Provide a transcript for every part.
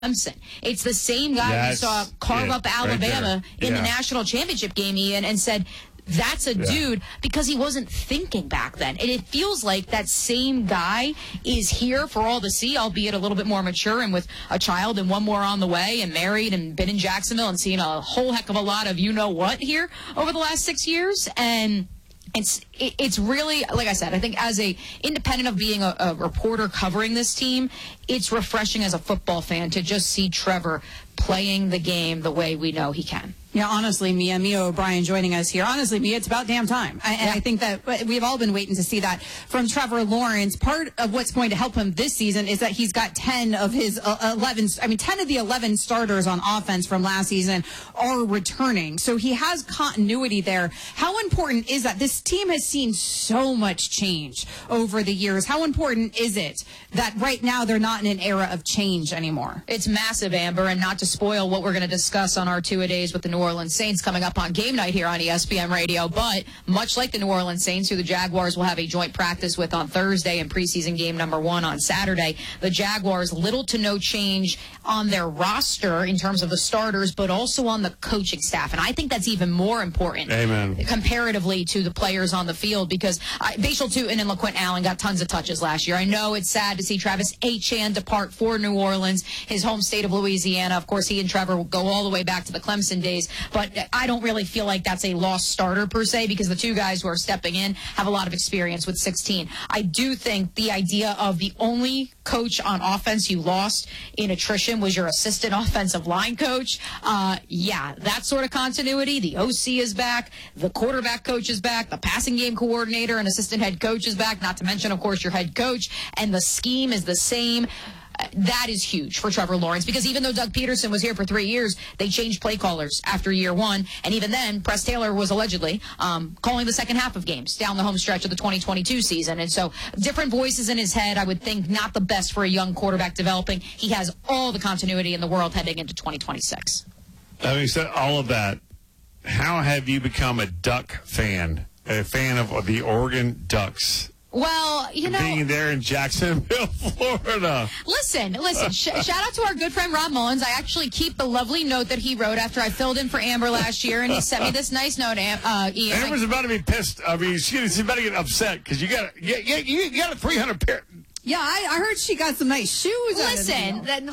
Clemson. It's the same guy we saw carve up Alabama in the national championship game, Ian, and said, that's a dude, because he wasn't thinking back then. And it feels like that same guy is here for all to see, albeit a little bit more mature and with a child and one more on the way and married and been in Jacksonville and seen a whole heck of a lot of you-know-what here over the last 6 years. And it's really, like I said, I think as independent of being a reporter covering this team, it's refreshing as a football fan to just see Trevor playing the game the way we know he can. Yeah, honestly, Mia O'Brien joining us here. Honestly, Mia, it's about damn time. And I think that we've all been waiting to see that from Trevor Lawrence. Part of what's going to help him this season is that he's got 10 of his 10 of the 11 starters on offense from last season are returning. So he has continuity there. How important is that? This team has seen so much change over the years. How important is it that right now they're not in an era of change anymore? It's massive, Amber, and not to spoil what we're going to discuss on our two-a-days with the New Orleans Saints coming up on game night here on ESPN Radio. But much like the New Orleans Saints, who the Jaguars will have a joint practice with on Thursday and preseason game number 1 on Saturday, the Jaguars, little to no change on their roster in terms of the starters, but also on the coaching staff. And I think that's even more important comparatively to the players on the field, because Bashal Tutin and LaQuint Allen got tons of touches last year. I know it's sad to see Travis Etienne depart for New Orleans, his home state of Louisiana. Of course, he and Trevor will go all the way back to the Clemson days. But I don't really feel like that's a lost starter per se, because the two guys who are stepping in have a lot of experience with 16. I do think the idea of the only coach on offense you lost in attrition was your assistant offensive line coach. That sort of continuity. The OC is back. The quarterback coach is back. The passing game coordinator and assistant head coach is back. Not to mention, of course, your head coach. And the scheme is the same. That is huge for Trevor Lawrence, because even though Doug Peterson was here for 3 years, they changed play callers after year 1. And even then, Press Taylor was allegedly calling the second half of games down the home stretch of the 2022 season. And so different voices in his head, I would think not the best for a young quarterback developing. He has all the continuity in the world heading into 2026. Having said all of that, how have you become a Duck fan, a fan of the Oregon Ducks? Well, being there in Jacksonville, Florida. Listen. Shout out to our good friend Rob Mullins. I actually keep the lovely note that he wrote after I filled in for Amber last year, and he sent me this nice note. Ian, Amber's about to be pissed. I mean, she's about to get upset because you got a 300 pair. Yeah, I heard she got some nice shoes. Listen, I'm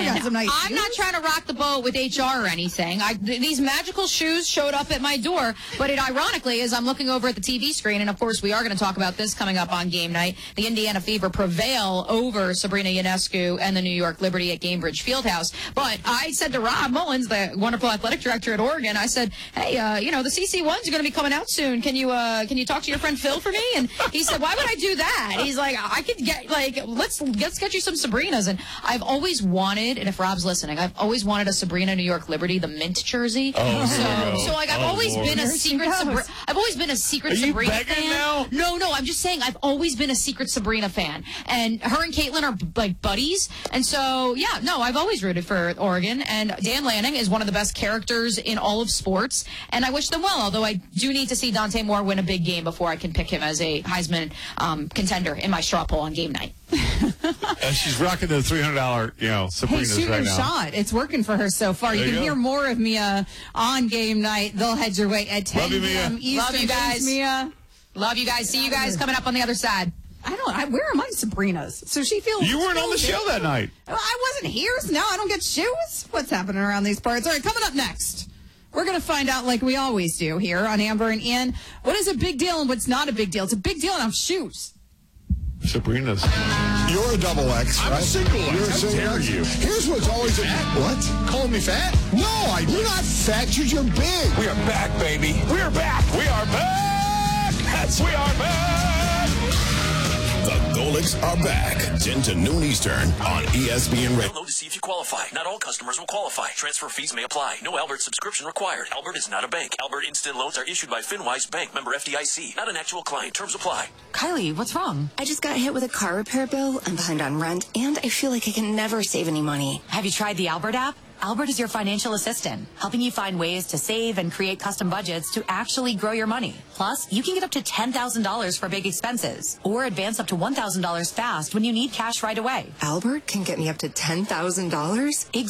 not trying to rock the boat with HR or anything. These magical shoes showed up at my door, but it ironically, as I'm looking over at the TV screen, and of course we are going to talk about this coming up on game night, the Indiana Fever prevail over Sabrina Ionescu and the New York Liberty at Gainbridge Fieldhouse. But I said to Rob Mullins, the wonderful athletic director at Oregon, I said, hey, the CC1s are going to be coming out soon. Can you talk to your friend Phil for me? And he said, why would I do that? He's like, I could get let's get you some Sabrinas. And I've always wanted, and if Rob's listening, I've always wanted a Sabrina New York Liberty, the mint jersey. I've always been a secret Sabrina. I've always been a secret Sabrina fan. Now? No, I'm just saying I've always been a secret Sabrina fan. And her and Caitlin are like buddies. And so, I've always rooted for Oregon. And Dan Lanning is one of the best characters in all of sports. And I wish them well, although I do need to see Dante Moore win a big game before I can pick him as a Heisman contender in my straw poll on game night. She's rocking the $300, Sabrinas right now. Shot. It's working for her so far. You can hear more of Mia on game night. They'll head your way at 10 p.m. Eastern. Love you guys. Mia. Love you guys. See you guys coming up on the other side. Where are my Sabrinas? So she feels... You weren't on the show that night. I wasn't here, so now I don't get shoes? What's happening around these parts? All right, coming up next, we're going to find out, like we always do here on Amber and Ian, what is a big deal and what's not a big deal. It's a big deal to have shoes. Sabrina's. You're a double X, right? I'm a single X. You're a single How dare X. you? Here's what's always What? Calling me fat? No, you're not fat. You're big. We are back, baby. We are back. We are back. We are back. The Golics are back. 10 to noon Eastern on ESPN Radio. Download to see if you qualify. Not all customers will qualify. Transfer fees may apply. No Albert subscription required. Albert is not a bank. Albert Instant Loans are issued by FinWise Bank, member FDIC. Not an actual client. Terms apply. Kylie, what's wrong? I just got hit with a car repair bill. I'm behind on rent, and I feel like I can never save any money. Have you tried the Albert app? Albert is your financial assistant, helping you find ways to save and create custom budgets to actually grow your money. Plus, you can get up to $10,000 for big expenses or advance up to $1,000 fast when you need cash right away. Albert can get me up to $10,000?